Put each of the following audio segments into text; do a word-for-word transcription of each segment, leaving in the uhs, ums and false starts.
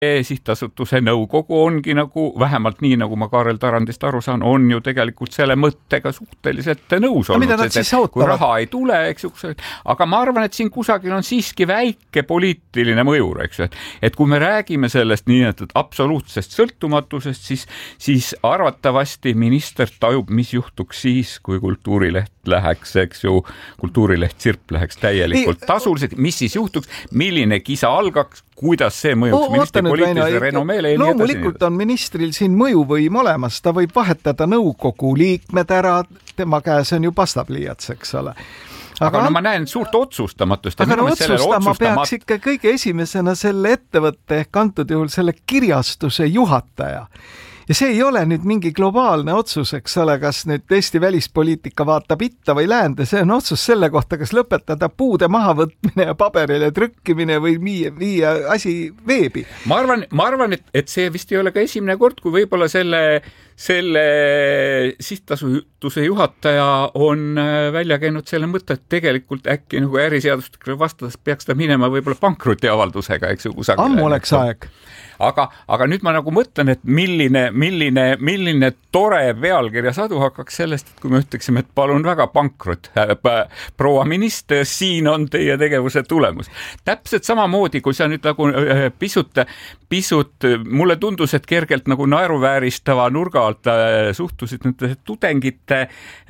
sihtasutuse nõukogu ongi nagu, vähemalt nii, nagu ma Kaarel Tarandist aru saan, on ju tegelikult selle mõttega suhteliselt nõus olnud, no, et kui raha ei tule, eks ju, aga ma arvan, et siin kusagil on siiski väike poliitiline mõjur, eks ju, et, et kui me räägime sellest nii, et absoluutsest sõltumatusest, siis, siis arvatavasti minister tajub, mis juhtuks siis, kui Kultuurileht läheks, eks ju, Kultuurileht Sirp läheks täielikult tasuliseks, mis siis juhtuks, milline kisa algaks, kuidas see mõjuks oh, ministri poliitilise renomeele. Loomulikult on ministril siin mõjuvõim olemas, ta võib vahetada nõukogu liikmed ära, tema käes on ju pastapliiats, eks ole. Aga, aga no ma näen suurt otsustamatust. Aga no otsustama peaks ikka kõige esimesena selle ettevõtte ehk antud juhul selle kirjastuse juhataja. Ja see ei ole nüüd mingi globaalne otsus, eks ole, kas nüüd Eesti välispoliitika vaatab itta või läände, see on otsus selle kohta, kas lõpetada puude mahavõtmine ja paberile trükkimine või viia, viia asi veebi. Ma arvan, ma arvan et, et see vist ei ole ka esimene kord, kui võib-olla selle, selle sihtasutuse juhataja on välja käinud selle mõtte, et tegelikult äkki nagu äriseadustikule vastades peaks ta minema võib-olla pankrotiavaldusega, eks ju, kusagile. Ammu oleks aeg. Aga, aga nüüd ma nagu mõtlen, et milline, milline, milline tore pealkirja sadu hakkaks sellest, et kui me ütleksime, et palun väga pankrot, proua minister, siin on teie tegevuse tulemus. Täpselt samamoodi, kui sa nüüd nagu pisut, pisut, mulle tundus, et kergelt nagu naeruvääristava nurga alt suhtusid nüüd tudengite,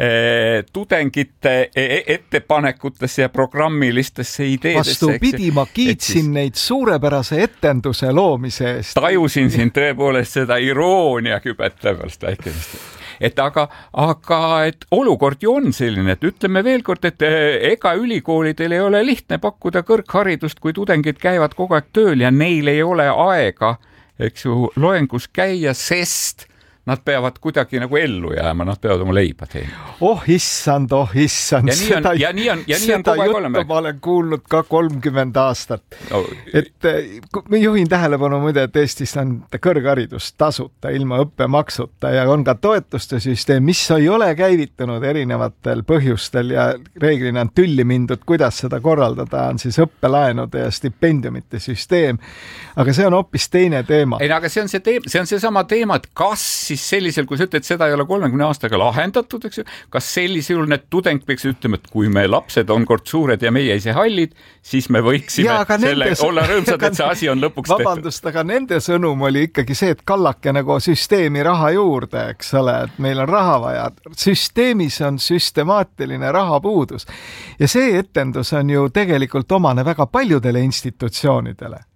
tudengite ettepanekutesse ja programmilistesse ideedesse. Vastupidi, ma kiitsin siis neid suurepärase etenduse loomise. Tajusin siin tõepoolest seda iroonia kübetlevast väikest. Et aga, aga et olukord ju on selline, et ütleme veel kord, et ega ülikoolidel ei ole lihtne pakkuda kõrgharidust, kui tudengid käivad kogu aeg tööl ja neil ei ole aega, eks ju, loengus käia, sest nad peavad kuidagi nagu ellu jääma, nad peavad oma leiba teenima. Oh issand, oh issand. Ja nii on, seda, ja nii on, ja nii on kogu aeg olema. Ma olen kuulnud ka kolmkümmend aastat. No, et ma juhin tähelepanu muide, et Eestis on kõrgharidus tasuta, ilma õppemaksuta ja on ka toetuste süsteem, mis ei ole käivitunud erinevatel põhjustel ja reeglina on tülli mindud, kuidas seda korraldada, on siis õppelaenude ja stipendiumite süsteem. Aga see on hoopis teine teema. Ei, aga see on see, teema, see on see sama teema, et kas siis sellisel, kui sa ütled, et seda ei ole kolmekümne aastaga lahendatud, eks ju, kas sellisel juhul need tudeng peaks ütlema, et kui me lapsed on kord suured ja meie ise hallid, siis me võiksime ja, selle, nende, olla rõõmsad, et see asi on lõpuks tehtud. Vabandust, aga nende sõnum oli ikkagi see, et kallake nagu süsteemi raha juurde, eks ole, et meil on raha vaja. Süsteemis on süstemaatiline rahapuudus ja see etendus on ju tegelikult omane väga paljudele institutsioonidele.